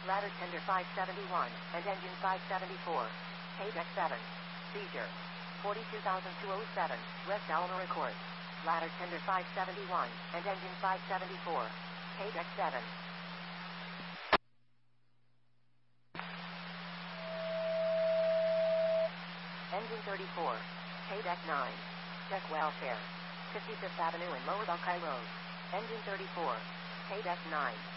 Ladder tender 571, and engine 574. Page X7. Seizure. 42,207, West Almere Court. Ladder tender 571, and engine 574. Page X7. Engine 34. Page X9. Check welfare. 55th Avenue and Lower Buckeye Road. Engine 34. Page X9.